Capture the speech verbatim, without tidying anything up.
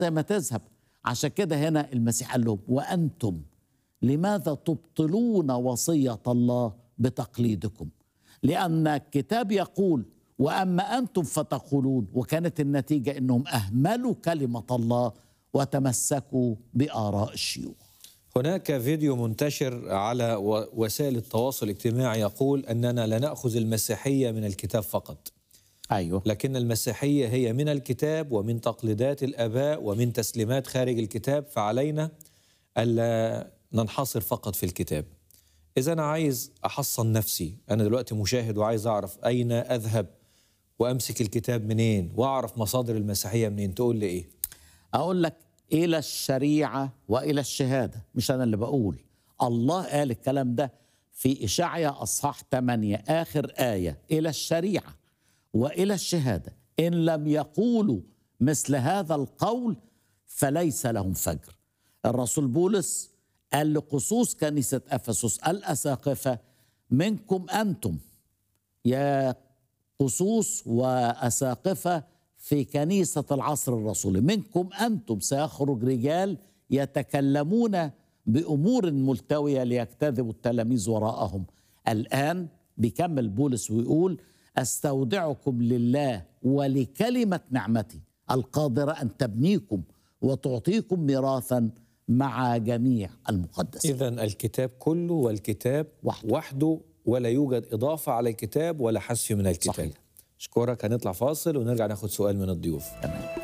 زي ما تذهب. عشان كده هنا المسيح قال لهم: وأنتم لماذا تبطلون وصية الله بتقليدكم؟ لأن الكتاب يقول: وأما أنتم فتقولون. وكانت النتيجة أنهم أهملوا كلمة الله وتمسكوا بآراء الشيوخ. هناك فيديو منتشر على وسائل التواصل الاجتماعي يقول أننا لا نأخذ المسيحية من الكتاب فقط. أيوه. لكن المسيحية هي من الكتاب ومن تقليدات الآباء ومن تسليمات خارج الكتاب، فعلينا ألا ننحصر فقط في الكتاب. إذا أنا عايز أحصن نفسي، أنا دلوقتي مشاهد وعايز أعرف أين أذهب وأمسك الكتاب منين وأعرف مصادر المسيحية منين، تقول لي إيه؟ أقول لك: إلى الشريعة وإلى الشهادة. مش أنا اللي بقول، الله قال الكلام ده في إشعيا أصحاح ثمانية آخر آية: إلى الشريعة وإلى الشهادة إن لم يقولوا مثل هذا القول فليس لهم فجر. الرسول بولس قال لقصوص كنيسة أفسس الأساقفة: منكم أنتم يا قصوص وأساقفة في كنيسة العصر الرسولي، منكم أنتم سيخرج رجال يتكلمون بأمور ملتوية ليجتذبوا التلاميذ وراءهم. الآن بيكمل بولس ويقول: أستودعكم لله ولكلمة نعمتي القادرة أن تبنيكم وتعطيكم ميراثا مع جميع المقدسين. إذن الكتاب كله والكتاب وحده, وحده ولا يوجد إضافة على الكتاب ولا حذف من الكتاب. صحيح. أشكرك. هنطلع فاصل ونرجع ناخد سؤال من الضيوف. تمام.